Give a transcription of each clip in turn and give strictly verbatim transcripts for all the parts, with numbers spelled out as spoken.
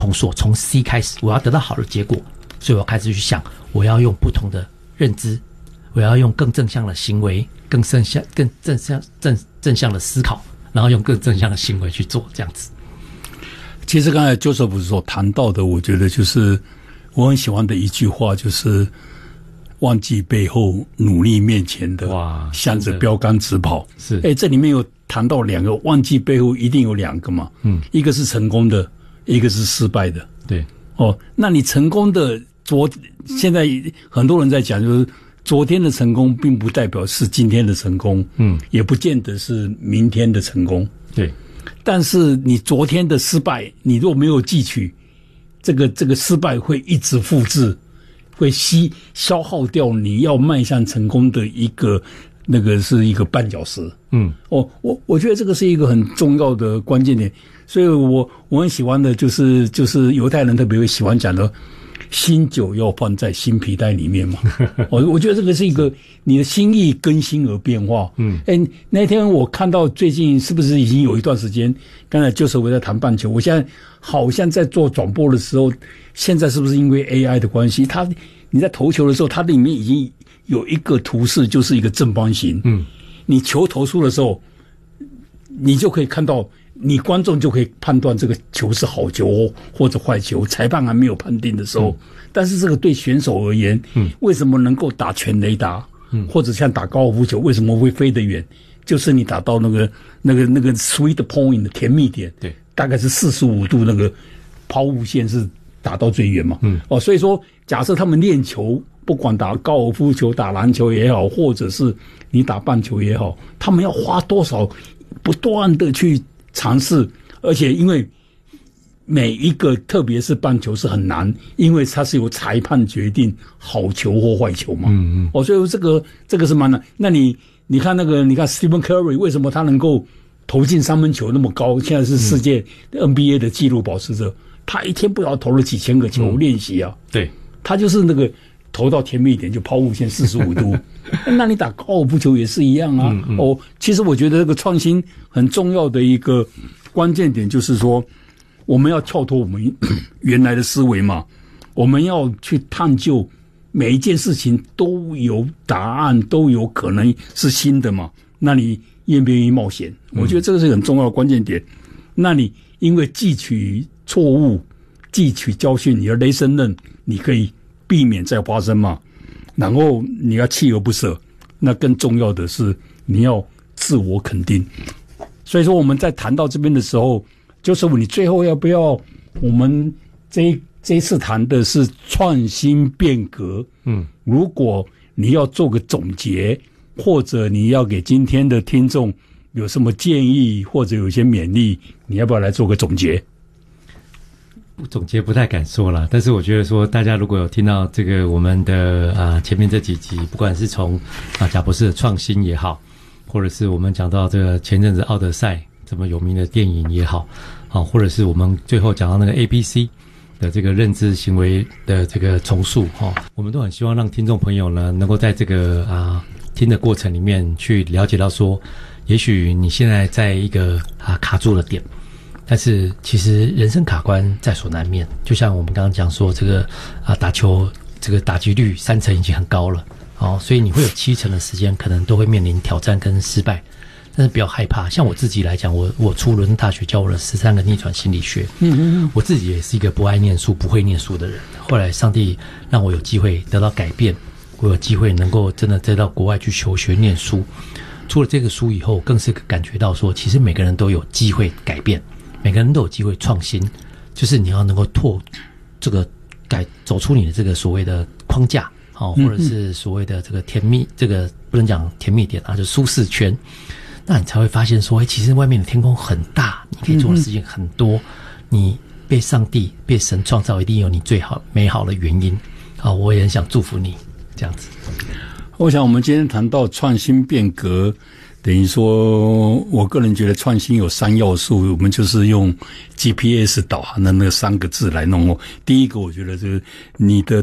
重塑，从 C 开始，我要得到好的结果，所以我开始去想，我要用不同的认知，我要用更正向的行为，更正向、更正向、正正向的思考，然后用更正向的行为去做，这样子。 其实刚才 Joseph 所谈到的，我觉得就是我很喜欢的一句话，就是忘记背后，努力面前的， 哇， 向着标杆直跑。 是， 哎，这里面有谈到两个，忘记背后一定有两个嘛，嗯，一个是成功的，一个是失败的。 对， 哦，那你成功的昨现在很多人在讲，就是昨天的成功并不代表是今天的成功，嗯，也不见得是明天的成功。 对， 但是你昨天的失败，你若没有汲取，这个这个失败会一直复制，会吸消耗掉你要迈向成功的一个那个是一个绊脚石。嗯，哦，我我觉得这个是一个很重要的关键点，所以我我很喜欢的就是就是犹太人特别会喜欢讲的，新酒要放在新皮袋里面嘛。我我觉得这个是一个你的心意更新而变化。嗯，哎，那天我看到最近是不是已经有一段时间，刚才就是我在谈棒球，我现在好像在做转播的时候，现在是不是因为 A I 的关系，它你在投球的时候，它里面已经有一个图示，就是一个正方形。嗯，你球投出的时候，你就可以看到。你观众就可以判断这个球是好球或者坏球，裁判还没有判定的时候，嗯、但是这个对选手而言，嗯，为什么能够打全垒打，嗯，或者像打高尔夫球，为什么会飞得远？就是你打到那个那个那个 sweet point 的甜蜜点，对，大概是四十五度那个抛物线是打到最远嘛，嗯，哦，所以说假设他们练球，不管打高尔夫球、打篮球也好，或者是你打棒球也好，他们要花多少不断的去尝试，而且因为每一个，特别是棒球是很难，因为它是由裁判决定好球或坏球嘛。嗯嗯。哦，所以这个这个是蛮难。那你你看那个，你看 Stephen Curry 为什么他能够投进三分球那么高？现在是世界 N B A 的纪录保持者，他一天不要投了几千个球、嗯、练习啊。对，他就是那个投到甜蜜点就抛物线四十五度。那你打高尔夫球也是一样啊。嗯嗯哦，其实我觉得这个创新很重要的一个关键点就是说，我们要跳脱我们原来的思维嘛，我们要去探究每一件事情都有答案，都有可能是新的嘛。那你愿不愿意冒险？我觉得这个是很重要的关键点。那你因为汲取错误、汲取教训，你的雷声刃，你可以避免再发生嘛。然后你要锲而不舍，那更重要的是你要自我肯定。所以说我们在谈到这边的时候，就是你最后要不要我们这一这一次谈的是创新变革。嗯，如果你要做个总结，或者你要给今天的听众有什么建议，或者有一些勉励，你要不要来做个总结？ 总结不太敢说了，但是我觉得说，大家如果有听到这个我们的啊前面这几集，不管是从啊贾博士的创新也好，或者是我们讲到这个前阵子奥德赛这么有名的电影也好，啊，或者是我们最后讲到那个 A B C 的这个认知行为的这个重塑，哈，我们都很希望让听众朋友呢，能够在这个啊听的过程里面去了解到说，也许你现在在一个啊卡住了点。但是其实人生卡关在所难免，就像我们刚刚讲说这个啊打球这个打击率三成已经很高了，哦，所以你会有七成的时间可能都会面临挑战跟失败，但是不要害怕。像我自己来讲，我我出伦敦大学教我了十三个逆转心理学，嗯嗯嗯，我自己也是一个不爱念书、不会念书的人。后来上帝让我有机会得到改变，我有机会能够真的再到国外去求学念书。出了这个书以后，更是感觉到说，其实每个人都有机会改变。每个人都有机会创新，就是你要能够拓这个改走出你的这个所谓的框架，好，或者是所谓的这个甜蜜，这个不能讲甜蜜点啊，就舒适圈，那你才会发现说，哎，其实外面的天空很大，你可以做的事情很多，你被上帝、被神创造，一定有你最好美好的原因。好，我也很想祝福你这样子。 我想我们今天谈到创新变革。等于说，我个人觉得创新有三要素，我们就是用 G P S 导航的那三个字来弄哦。第一个，我觉得就是你的这个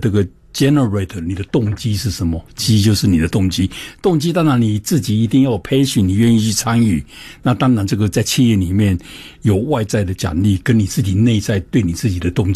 generate 你的动机是什么？机就是你的动机。动机当然你自己一定要有 passion， 你愿意去参与。那当然这个在企业里面有外在的奖励，跟你自己内在对你自己的动机。